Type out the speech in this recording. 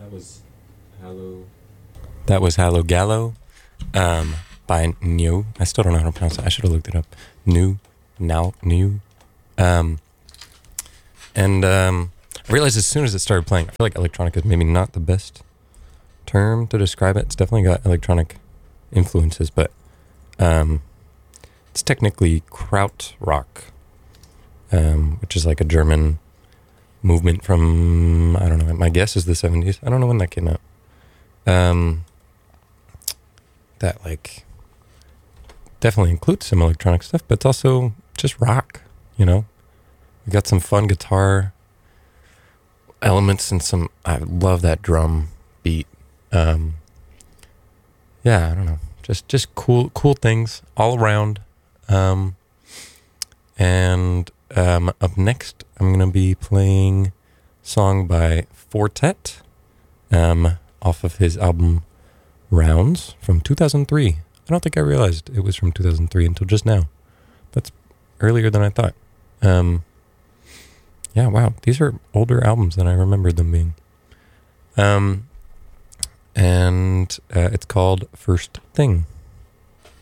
was Hallow. That was Hallow Gallo, by New. I still don't know how to pronounce it. I should have looked it up. New. I realized as soon as it started playing, I feel like electronic is maybe not the best term to describe it. It's definitely got electronic influences, but it's technically Krautrock, which is like a German movement from, I don't know, my guess is the 70s. I don't know when that came out. That like definitely includes some electronic stuff, but it's also just rock, you know? We got some fun guitar elements and some, I love that drum beat. Yeah, I don't know. Just cool things all around. And up next, I'm going to be playing a song by Fortet, off of his album Rounds from 2003. I don't think I realized it was from 2003 until just now. That's earlier than I thought. Yeah, wow. These are older albums than I remembered them being. And it's called First Thing.